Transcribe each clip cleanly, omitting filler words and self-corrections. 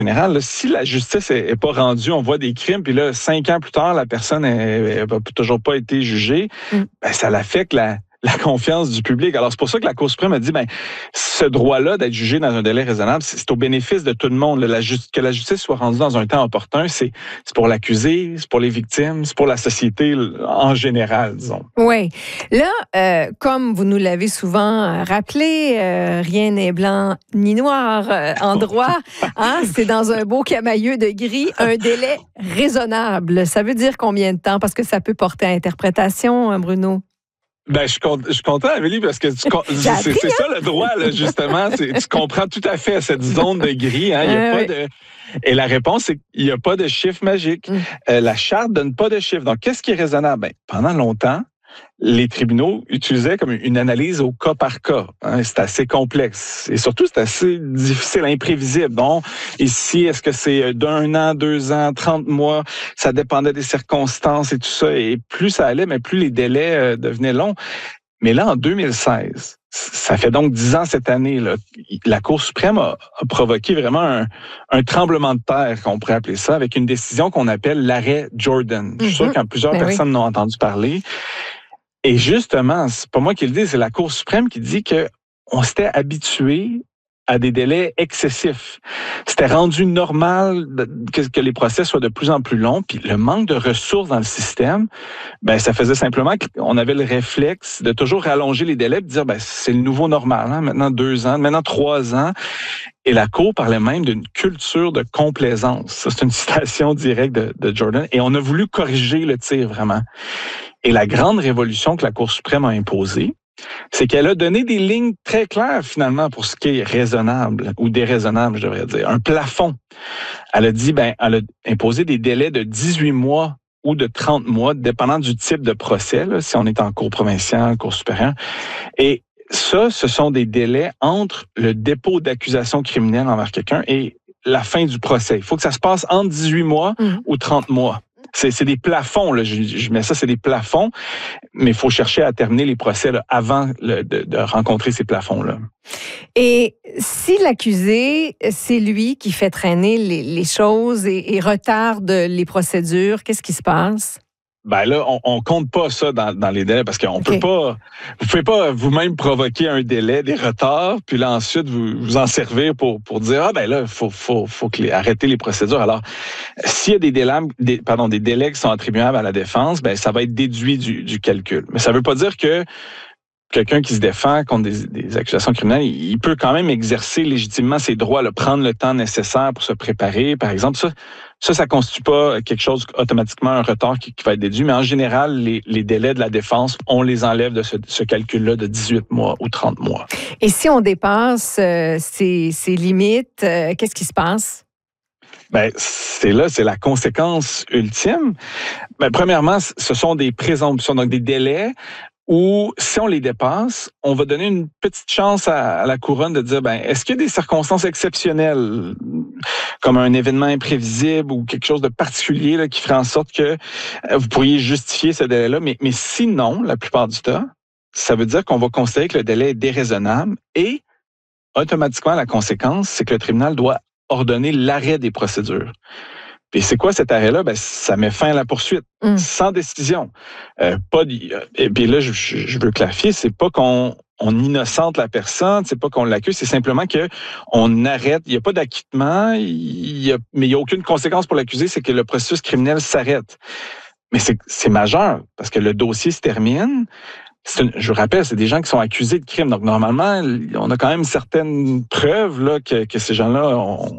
général, là, si la justice est pas rendue, on voit des crimes, puis là, 5 ans plus tard, la personne n'a toujours pas été jugée, ben, ça l'affecte la confiance du public. Alors, c'est pour ça que la Cour suprême a dit, ben, ce droit-là d'être jugé dans un délai raisonnable, c'est au bénéfice de tout le monde. Que la justice soit rendue dans un temps opportun, c'est pour l'accusé, c'est pour les victimes, c'est pour la société en général, disons. Oui. Là, comme vous nous l'avez souvent rappelé, rien n'est blanc ni noir en droit. Hein? C'est dans un beau camailleux de gris, un délai raisonnable. Ça veut dire combien de temps? Parce que ça peut porter à interprétation, Bruno. Ben, je suis content, Amélie, parce que c'est ça le droit, là, justement. Tu comprends tout à fait cette zone de gris. Hein? Il y a pas de... Et la réponse, c'est qu'il n'y a pas de chiffre magique. La Charte donne pas de chiffre. Donc, qu'est-ce qui est raisonnable? Ben, pendant longtemps, les tribunaux utilisaient comme une analyse au cas par cas. Hein? C'est assez complexe. Et surtout, c'est assez difficile, imprévisible. Donc, ici, est-ce que c'est d'1 an, 2 ans, 30 mois? Ça dépendait des circonstances et tout ça. Et plus ça allait, mais plus les délais devenaient longs. Mais là, en 2016, ça fait donc 10 ans cette année, là, la Cour suprême a provoqué vraiment un tremblement de terre, qu'on pourrait appeler ça, avec une décision qu'on appelle l'arrêt Jordan. Je suis sûr que plusieurs personnes n'ont entendu parler. Et justement, c'est pas moi qui le dis, c'est la Cour suprême qui dit qu'on s'était habitué à des délais excessifs. C'était rendu normal que les procès soient de plus en plus longs, puis le manque de ressources dans le système, ben ça faisait simplement qu'on avait le réflexe de toujours rallonger les délais, de dire ben c'est le nouveau normal, hein, maintenant 2 ans, maintenant 3 ans. Et la Cour parlait même d'une culture de complaisance. Ça, c'est une citation directe de Jordan. Et on a voulu corriger le tir vraiment. Et la grande révolution que la Cour suprême a imposée, c'est qu'elle a donné des lignes très claires, finalement, pour ce qui est raisonnable, ou déraisonnable, je devrais dire, un plafond. Elle a dit, ben, elle a imposé des délais de 18 mois ou de 30 mois, dépendant du type de procès, là, si on est en cour provinciale, cour supérieure. Et ça, ce sont des délais entre le dépôt d'accusation criminelle envers quelqu'un et la fin du procès. Il faut que ça se passe entre 18 mois ou 30 mois. C'est des plafonds, là. Je mets ça, c'est des plafonds, mais il faut chercher à terminer les procès là, avant de rencontrer ces plafonds-là. Et si l'accusé, c'est lui qui fait traîner les choses et retarde les procédures, qu'est-ce qui se passe? Ben là, on compte pas ça dans les délais parce qu'on peut pas, vous pouvez pas vous-même provoquer un délai, des retards, puis là ensuite vous en servir pour dire ah ben là faut arrêter les procédures. Alors s'il y a des délais qui sont attribuables à la défense, ben ça va être déduit du calcul. Mais ça veut pas dire que quelqu'un qui se défend contre des accusations criminelles, il peut quand même exercer légitimement ses droits, là, prendre le temps nécessaire pour se préparer, par exemple. Ça constitue pas quelque chose automatiquement un retard qui va être déduit, mais en général, les délais de la défense, on les enlève de ce calcul-là de 18 mois ou 30 mois. Et si on dépasse ces limites, qu'est-ce qui se passe? Ben, c'est la conséquence ultime. Ben, premièrement, ce sont des présomptions, donc des délais où, si on les dépasse, on va donner une petite chance à la couronne de dire, ben, est-ce qu'il y a des circonstances exceptionnelles, comme un événement imprévisible ou quelque chose de particulier là, qui ferait en sorte que vous pourriez justifier ce délai-là, mais sinon, la plupart du temps, ça veut dire qu'on va considérer que le délai est déraisonnable et automatiquement, la conséquence, c'est que le tribunal doit ordonner l'arrêt des procédures. Et c'est quoi cet arrêt-là? Ben, ça met fin à la poursuite, sans décision. Et puis là, je veux clarifier, c'est pas qu'on innocente la personne, c'est pas qu'on l'accuse, c'est simplement que on arrête. Il n'y a pas d'acquittement, mais il n'y a aucune conséquence pour l'accusé, c'est que le processus criminel s'arrête. Mais c'est majeur, parce que le dossier se termine. Je vous rappelle, c'est des gens qui sont accusés de crime. Donc, normalement, on a quand même certaines preuves là, que ces gens-là,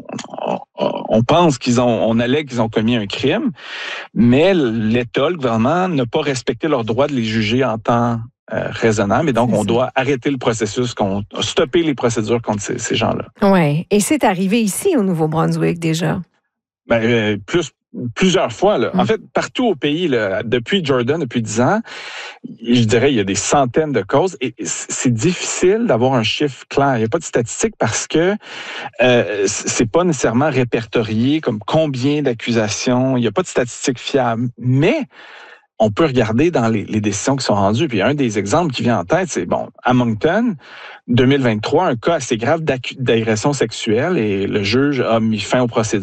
on pense on allègue qu'ils ont commis un crime, mais l'État, le gouvernement, n'a pas respecté leur droit de les juger en temps raisonnable. Et donc, on doit arrêter le processus, stopper les procédures contre ces gens-là. Oui. Et c'est arrivé ici, au Nouveau-Brunswick, déjà? Ben, plusieurs fois. Là. En fait, partout au pays, là, depuis Jordan, depuis 10 ans, je dirais il y a des centaines de causes et c'est difficile d'avoir un chiffre clair. Il n'y a pas de statistiques parce que c'est pas nécessairement répertorié comme combien d'accusations. Il n'y a pas de statistiques fiables. Mais on peut regarder dans les décisions qui sont rendues. Puis un des exemples qui vient en tête, c'est, à Moncton, 2023, un cas assez grave d'agression sexuelle et le juge a mis fin au procédure.